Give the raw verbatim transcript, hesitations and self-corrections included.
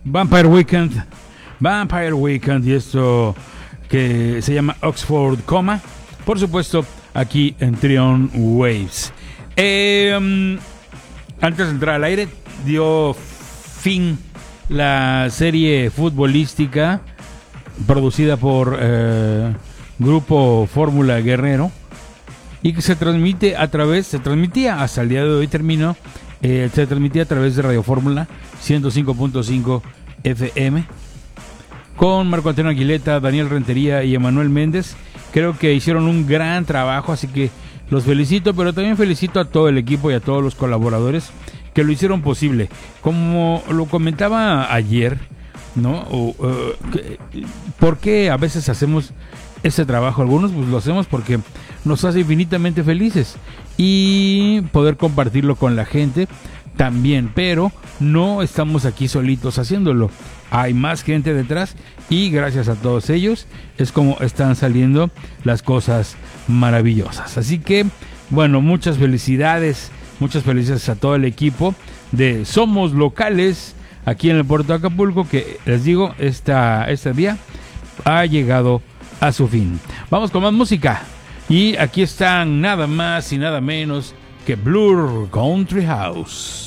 Vampire Weekend, Vampire Weekend y esto que se llama Oxford Coma, por supuesto aquí en Trion Waves. Eh, um, antes de entrar al aire dio fin la serie futbolística producida por eh, Grupo Fórmula Guerrero y que se transmite a través, se transmitía hasta el día de hoy terminó, eh, se transmitía a través de Radio Fórmula ciento cinco punto cinco F M con Marco Antonio Aguileta, Daniel Rentería y Emanuel Méndez. Creo que hicieron un gran trabajo, así que los felicito, pero también felicito a todo el equipo y a todos los colaboradores que lo hicieron posible. Como lo comentaba ayer, ¿no? O, uh, ¿por qué a veces hacemos ese trabajo? Algunos pues lo hacemos porque nos hace infinitamente felices y poder compartirlo con la gente también, pero no estamos aquí solitos haciéndolo. Hay más gente detrás y gracias a todos ellos es como están saliendo las cosas maravillosas. Así que, bueno, muchas felicidades, muchas felicidades a todo el equipo de Somos Locales aquí en el puerto de Acapulco, que les digo, esta, este día ha llegado a su fin. Vamos con más música y aquí están nada más y nada menos que Blur Country House.